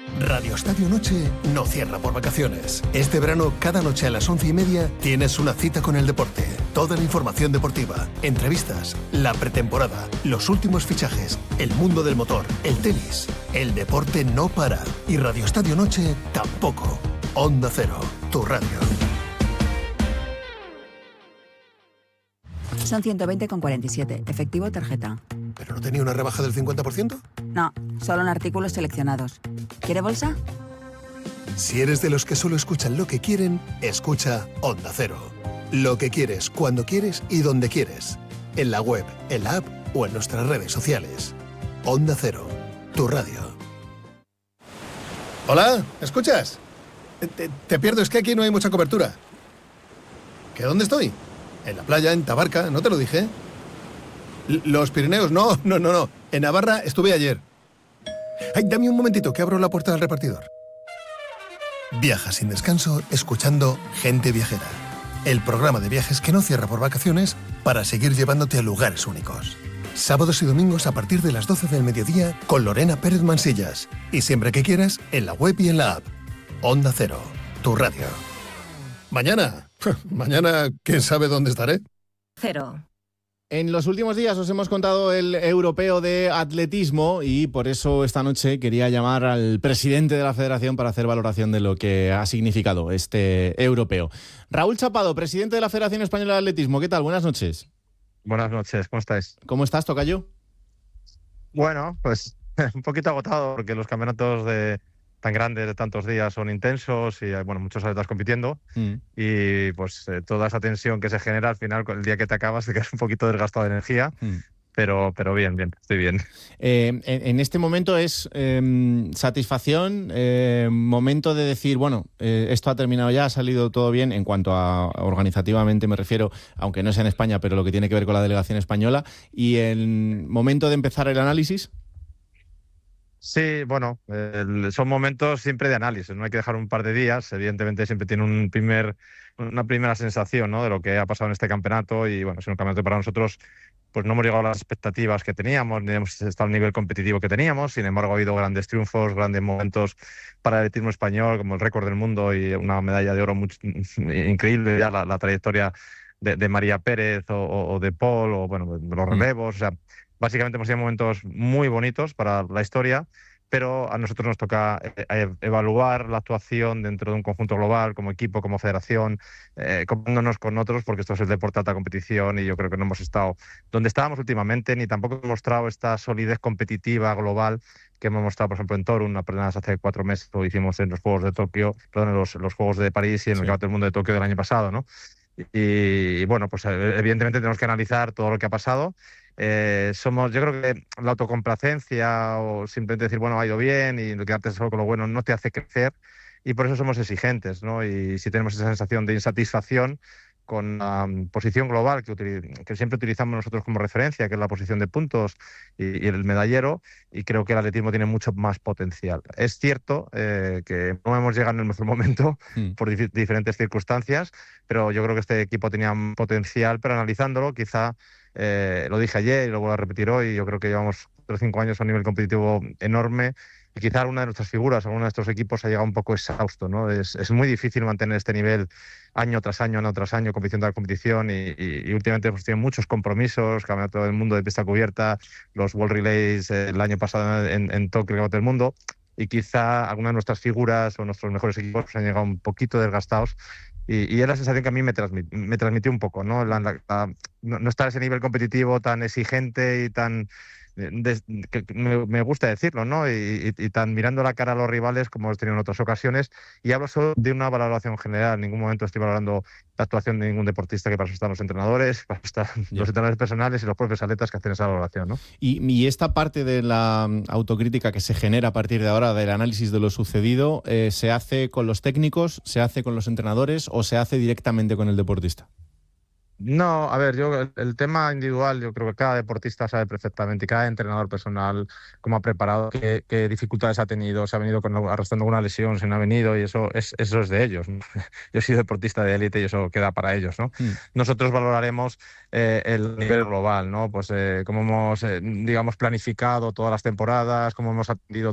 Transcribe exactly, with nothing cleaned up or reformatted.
Radio Estadio Noche no cierra por vacaciones. Este verano, cada noche a las once y media, tienes una cita con el deporte. Toda la información deportiva, entrevistas, la pretemporada, los últimos fichajes, el mundo del motor, el tenis. El deporte no para. Y Radio Estadio Noche tampoco. Onda Cero, tu radio. Son ciento veinte con cuarenta y siete. Efectivo tarjeta. ¿Pero no tenía una rebaja del cincuenta por ciento? No, solo en artículos seleccionados. ¿Quiere bolsa? Si eres de los que solo escuchan lo que quieren, escucha Onda Cero. Lo que quieres, cuando quieres y donde quieres. En la web, en la app o en nuestras redes sociales. Onda Cero, tu radio. Hola, ¿escuchas? Te, te pierdo, es que aquí no hay mucha cobertura. ¿Que dónde estoy? En la playa, en Tabarca, ¿no te lo dije? L- Los Pirineos, no, no, no, no. En Navarra estuve ayer. Ay, dame un momentito que abro la puerta del repartidor. Viaja sin descanso escuchando Gente Viajera. El programa de viajes que no cierra por vacaciones para seguir llevándote a lugares únicos. Sábados y domingos a partir de las doce del mediodía con Lorena Pérez Mansillas. Y siempre que quieras, en la web y en la app. Onda Cero, tu radio. Mañana, mañana, ¿quién sabe dónde estaré? Cero. En los últimos días os hemos contado el europeo de atletismo y por eso esta noche quería llamar al presidente de la federación para hacer valoración de lo que ha significado este europeo. Raúl Chapado, presidente de la Federación Española de Atletismo. ¿Qué tal? Buenas noches. Buenas noches, ¿cómo estáis? ¿Cómo estás, tocayo? Bueno, pues un poquito agotado porque los campeonatos de tan grandes de tantos días son intensos y hay bueno, muchos atletas compitiendo mm. y pues eh, toda esa tensión que se genera al final, el día que te acabas, te quedas un poquito desgastado de energía, mm. pero, pero bien, bien, estoy bien. Eh, en, en este momento es eh, satisfacción, eh, momento de decir, bueno, eh, esto ha terminado ya, ha salido todo bien en cuanto a organizativamente me refiero, aunque no sea en España, pero lo que tiene que ver con la delegación española, y el momento de empezar el análisis. Sí, bueno, el, son momentos siempre de análisis, no hay que dejar un par de días, evidentemente siempre tiene un primer, una primera sensación, ¿no?, de lo que ha pasado en este campeonato y bueno, es un campeonato para nosotros, pues no hemos llegado a las expectativas que teníamos, ni hemos estado al nivel competitivo que teníamos, sin embargo ha habido grandes triunfos, grandes momentos para el atletismo español, como el récord del mundo y una medalla de oro muy, increíble, ya la, la trayectoria de, de María Pérez o, o de Paul, o bueno, los relevos, o sea, básicamente hemos tenido momentos muy bonitos para la historia, pero a nosotros nos toca eh, evaluar la actuación dentro de un conjunto global, como equipo, como federación, eh, comparándonos con otros, porque esto es el deporte de alta competición y yo creo que no hemos estado donde estábamos últimamente, ni tampoco hemos mostrado esta solidez competitiva global que hemos mostrado, por ejemplo, en Torun, apenas hace cuatro meses lo hicimos en los Juegos de Tokio, perdón, en los, los Juegos de París y en el sí. Campeonato del Mundo de Tokio del año pasado, ¿no? Y, y bueno, pues evidentemente tenemos que analizar todo lo que ha pasado. Eh, somos, yo creo que la autocomplacencia o simplemente decir, bueno, ha ido bien y quedarte solo con lo bueno no te hace crecer y por eso somos exigentes, ¿no? Y si tenemos esa sensación de insatisfacción con la um, posición global que, que siempre utilizamos nosotros como referencia, que es la posición de puntos y, y el medallero, y creo que el atletismo tiene mucho más potencial. Es cierto eh, que no hemos llegado en el mejor momento mm. por dif- diferentes circunstancias, pero yo creo que este equipo tenía potencial, pero analizándolo quizá Eh, lo dije ayer y lo vuelvo a repetir hoy, yo creo que llevamos cuatro o cinco años a un nivel competitivo enorme y quizá alguna de nuestras figuras, alguno de nuestros equipos ha llegado un poco exhausto, ¿no? Es, es muy difícil mantener este nivel año tras año, año tras año, competición tras competición y, y, y últimamente hemos tenido muchos compromisos, Campeonato del Mundo de pista cubierta, los World Relays eh, el año pasado en, en Tokio, el Campeonato del Mundo, y quizá algunas de nuestras figuras o nuestros mejores equipos han llegado un poquito desgastados. Y, y es la sensación que a mí me, transmit, me transmitió un poco, ¿no? La, la, la, no, no estar a ese nivel competitivo tan exigente y tan... De, que me, me gusta decirlo, ¿no? Y, y, y tan mirando la cara a los rivales como hemos tenido en otras ocasiones. Y hablo solo de una valoración general. En ningún momento estoy valorando la actuación de ningún deportista, que para eso están los entrenadores, para eso están yeah. los entrenadores personales y los propios atletas que hacen esa valoración, ¿no? Y, y esta parte de la autocrítica que se genera a partir de ahora del análisis de lo sucedido, eh, ¿se hace con los técnicos, se hace con los entrenadores o se hace directamente con el deportista? No, a ver, yo el, el tema individual, yo creo que cada deportista sabe perfectamente y cada entrenador personal cómo ha preparado, qué, qué dificultades ha tenido, se ha venido con, arrastrando una lesión, se no ha venido y eso es, eso es de ellos, ¿no? Yo he sido deportista de élite y eso queda para ellos, ¿no? Mm. Nosotros valoraremos eh, el nivel global, ¿no? Pues eh, cómo hemos, eh, digamos, planificado todas las temporadas, cómo hemos atendido